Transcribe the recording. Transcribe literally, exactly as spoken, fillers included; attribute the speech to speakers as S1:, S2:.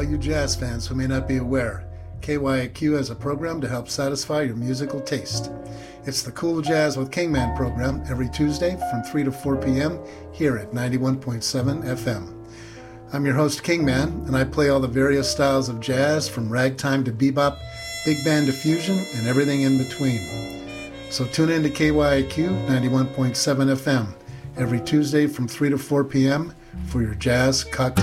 S1: all you jazz fans who may not be aware, K Y A Q has a program to help satisfy your musical taste. It's the Cool Jazz with Kingman program every Tuesday from three to four p.m. here at ninety-one point seven F M. I'm your host, Kingman, and I play all the various styles of jazz from ragtime to bebop, big band to fusion, and everything in between. So tune in to K Y A Q ninety-one point seven F M every Tuesday from three to four p.m. for your jazz cocktail.